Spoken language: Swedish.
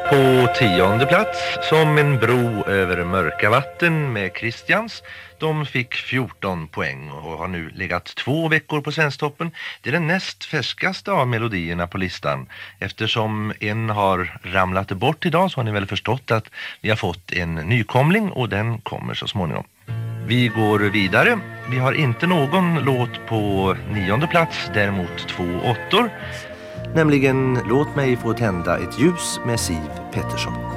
På 10:e plats, Som en bro över mörka vatten med Christians. De fick 14 poäng och har nu legat 2 veckor på Svensktoppen. Det är den näst färskaste av melodierna på listan. Eftersom en har ramlat bort idag så har ni väl förstått att vi har fått en nykomling och den kommer så småningom. Vi går vidare. Vi har inte någon låt på 9:e plats, däremot 2 åttor. Nämligen Låt mig få tända ett ljus med Siv Pettersson.